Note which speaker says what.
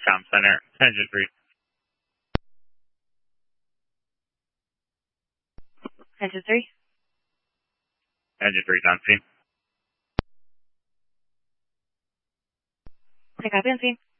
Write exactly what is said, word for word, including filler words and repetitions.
Speaker 1: Com Center, engine three.
Speaker 2: Engine three.
Speaker 1: Engine three's on scene.
Speaker 2: I copy on scene.